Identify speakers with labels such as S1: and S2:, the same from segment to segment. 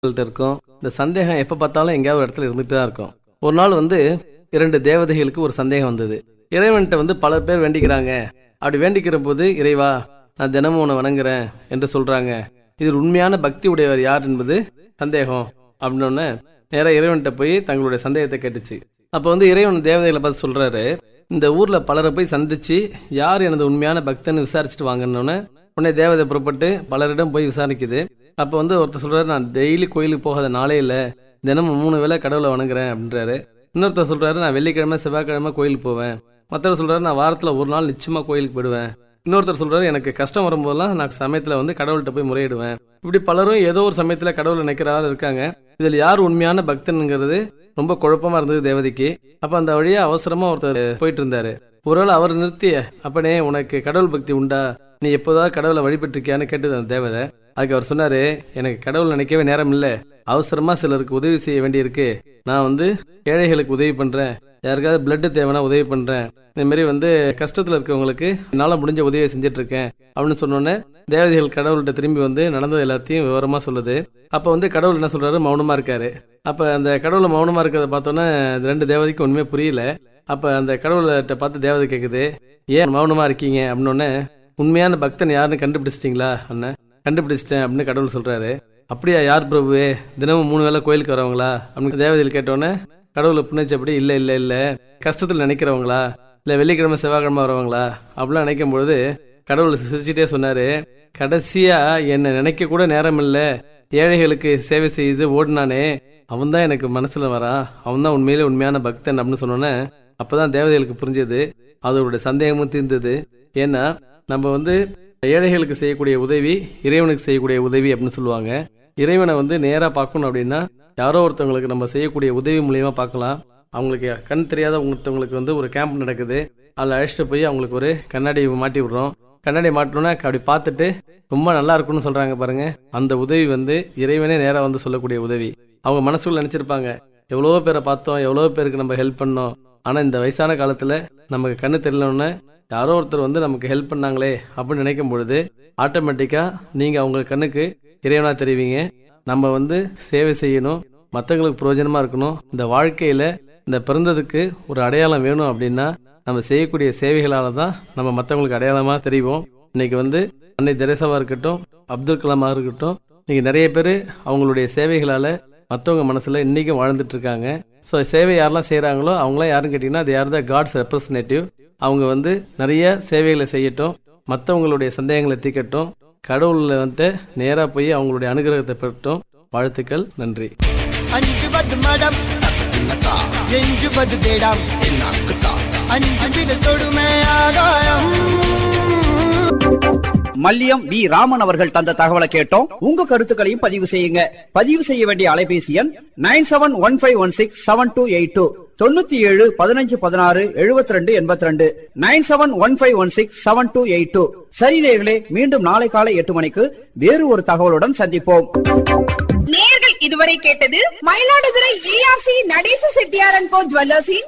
S1: இருக்கும். இந்த சந்தேகம் எப்போ பார்த்தாலும் எங்கேயாவது ஒரு இடத்துல இருந்துகிட்டு தான் இருக்கும். ஒரு நாள் 2 தேவதைகளுக்கு ஒரு சந்தேகம் வந்தது. இறைவன்கிட்ட பல பேர் வேண்டிக்கிறாங்க. அப்படி வேண்டிக்கிற போது, இறைவா நான் தினமும் உன்னை வணங்குறேன் என்று சொல்றாங்க. இதில் உண்மையான பக்தி உடையவர் யார் என்பது சந்தேகம் அப்படின்னோடனே நேராக இறைவன்கிட்ட போய் தங்களுடைய சந்தேகத்தை கேட்டுச்சு. அப்போ இறைவன் தேவதைகளை பார்த்து சொல்றாரு, இந்த ஊர்ல பலரை போய் சந்திச்சு யார் எனது உண்மையான பக்தன்னு விசாரிச்சுட்டு வாங்கன்னு உடனே தேவதை புறப்பட்டு பலரிடம் போய் விசாரிக்குது. அப்போ ஒருத்தர் சொல்றாரு, நான் டெய்லி கோயிலுக்கு போகாத நாளே இல்லை, தினமும் 3 வேளை கடவுளை வணங்குறேன் அப்படின்றாரு. இன்னொருத்தர் சொல்றாரு, நான் வெள்ளிக்கிழமை செவ்வாய்க்கிழமை கோயிலுக்கு போவேன். மற்றவர் சொல்றாரு, நான் வாரத்தில் ஒரு நாள் நிச்சயமா கோயிலுக்கு போயிடுவேன். இன்னொருத்தர் சொல்றாரு, எனக்கு கஷ்டம் வரும்போதெல்லாம் நான் சமயத்தில் கடவுள்கிட்ட போய் முறையிடுவேன். இப்படி பலரும் ஏதோ ஒரு சமயத்தில் கடவுளை நினைக்கிறவா இருக்காங்க. இதில் யார் உண்மையான பக்தனுங்கிறது ரொம்ப குழப்பமா இருந்தது தேவதைக்கு. அப்ப அந்த வழியா அவசரமா ஒருத்தர் போயிட்டு இருந்தாரு. ஒருவேளை அவர் நிறுத்திய, அப்பனே உனக்கு கடவுள் பக்தி உண்டா, நீ எப்போதாவது கடவுளை வழிபட்டிருக்கியான்னு கேட்டது அந்த தேவதை. அதுக்கு அவர் சொன்னாரு, எனக்கு கடவுள் நினைக்கவே நேரம் இல்லை, அவசரமா சிலருக்கு உதவி செய்ய வேண்டியிருக்கு. நான் ஏழைகளுக்கு உதவி பண்றேன், யாருக்காவது பிளட் தேவைன்னா உதவி பண்றேன், இந்த மாதிரி கஷ்டத்துல இருக்கவங்களுக்கு என்னால முடிஞ்ச உதவியை செஞ்சுட்டு இருக்கேன் அப்படின்னு சொன்னோன்னே தேவதைகள் கடவுள்கிட்ட திரும்பி நடந்தது எல்லாத்தையும் விவரமா சொல்லுது. அப்ப கடவுள் என்ன சொல்றாரு, மௌனமா இருக்காரு. அப்ப அந்த கடவுளை மௌனமா இருக்கிறத பார்த்தோன்னே 2 தேவதைக்கு ஒண்ணுமே புரியல. அப்ப அந்த கடவுள்கிட்ட பார்த்து தேவதை கேக்குது, ஏன் மௌனமா இருக்கீங்க அப்படின்னோடனே, உண்மையான பக்தன் யாருன்னு கண்டுபிடிச்சிட்டீங்களா அண்ணன்? கண்டுபிடிச்சிட்டேன் அப்படின்னு கடவுள் சொல்றாரு. அப்படியா, யார் பிரபுவே, தினமும் 3 வேளை கோயிலுக்கு வரவங்களா அப்படின்னு தேவதைகள் கேட்டோன்னே கடவுளை புண்ணிச்சு, அப்படி இல்ல இல்ல இல்ல கஷ்டத்துல நினைக்கிறவங்களா, இல்ல வெள்ளிக்கிழமை செவ்வாய்க்கிழமை வரவங்களா அப்படிலாம் நினைக்கும் பொழுது கடவுள் சிரிச்சுட்டே சொன்னாரு, கடைசியா என்னை நினைக்க கூட நேரம் இல்ல, ஏழைகளுக்கு சேவை செய்து ஓடினானே அவன் தான் எனக்கு மனசுல வரான், அவன் தான் உண்மையிலே உண்மையான பக்தன் அப்படின்னு சொன்னோன்னே அப்பதான் தேவதைகளுக்கு புரிஞ்சது. அதோடைய சந்தேகமும் தீர்ந்தது. ஏன்னா நம்ம ஏழைகளுக்கு செய்யக்கூடிய உதவி இறைவனுக்கு செய்யக்கூடிய உதவி அப்படின்னு சொல்லுவாங்க. இறைவனை நேரா பார்க்கணும் அப்படின்னா யாரோ ஒருத்தவங்களுக்கு நம்ம செய்யக்கூடிய உதவி மூலியமா பார்க்கலாம். அவங்களுக்கு கண் தெரியாத ஒருத்தவங்களுக்கு ஒரு கேம்ப் நடக்குது, அதில் அழைச்சிட்டு போய் அவங்களுக்கு ஒரு கண்ணாடி மாட்டி விடுறோம். கண்ணாடி மாட்டணும்னா அப்படி பார்த்துட்டு ரொம்ப நல்லா இருக்குன்னு சொல்றாங்க பாருங்க, அந்த உதவி இறைவனே நேரா சொல்லக்கூடிய உதவி. அவங்க மனசுக்குள்ள நினைச்சிருப்பாங்க, எவ்வளவோ பேரை பார்த்தோம், எவ்வளவோ பேருக்கு நம்ம ஹெல்ப் பண்ணோம், ஆனா இந்த வயசான காலத்துல நமக்கு கண்ணு தெரியலன்னு யாரோ ஒருத்தர் நமக்கு ஹெல்ப் பண்ணாங்களே அப்படின்னு நினைக்கும் பொழுது ஆட்டோமேட்டிக்கா நீங்க அவங்க கண்ணுக்கு இறைவனா தெரிவிங்க. நம்ம சேவை செய்யணும், மற்றவங்களுக்கு பிரயோஜனமா இருக்கணும். இந்த வாழ்க்கையில இந்த பிறந்ததுக்கு ஒரு அடையாளம் வேணும் அப்படின்னா நம்ம செய்யக்கூடிய சேவைகளால தான் நம்ம மற்றவங்களுக்கு அடையாளமா தெரியும். இன்னைக்கு அன்னை தெரேசாவா இருக்கட்டும், அப்துல் கலாமா இருக்கட்டும், இன்னைக்கு நிறைய பேர் அவங்களுடைய சேவைகளால மற்றவங்க மனசுல இன்னைக்கும் வாழ்ந்துட்டு இருக்காங்க. ஸோ சேவை யாரெல்லாம் செய்யறாங்களோ அவங்களாம் யாருன்னு கேட்டீங்கன்னா அது யார் தான் காட்ஸ் ரெப்ரஸன்டேட்டிவ். அவங்க நிறைய சேவைகளை செய்யட்டும், மற்றவங்களுடைய சந்தேகங்களை தீர்க்கட்டும், கடவுள்ல நேரா போய் அவங்களுடைய அனுகிரகத்தை பெறட்டும். வாழ்த்துக்கள், நன்றி.
S2: மல்லியம் வி ராமன் அவர்கள் தந்த தகவலை கேட்டோம். உங்க கருத்துக்களையும் பதிவு செய்யுங்க. பதிவு செய்ய வேண்டிய அலைபேசி எண் 9715167282 97 15 16 72 82 9715167282. சரி நேயர்களே, மீண்டும் நாளை காலை 8 மணிக்கு வேறு ஒரு தகவலுடன் சந்திப்போம்.
S3: நேயர்கள் இதுவரை கேட்டது மயிலாடுதுறை ஏஆர்சி நடேச செட்டியார் அண்ட் கோ ஜுவல்லர்ஸின்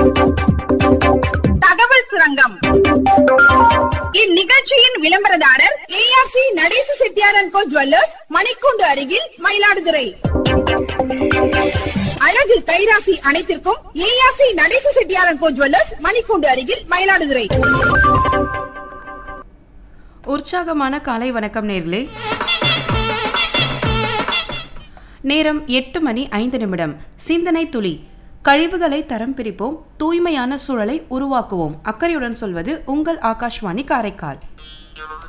S3: தகவல் சுரங்கம். இந்நிகழ்ச்சியின் விளம்பரதாரர் ARC Natesa Chettiar and go jewellers, மணிக்கூண்டு அருகில், மயிலாடுதுறை. அழகு கைராசி அனைத்திற்கும் ARC Natesa Chettiar and go jewellers, மணிக்கூண்டு அருகில், மயிலாடுதுறை.
S4: உற்சாகமான காலை வணக்கம் நேர்களே. நேரம் 8:05. சிந்தனை துளி. கழிவுகளை தரம் பிரிப்போம், தூய்மையான சூழலை உருவாக்குவோம். அக்கறையுடன் சொல்வது உங்கள் ஆகாஷ்வாணி காரைக்கால்.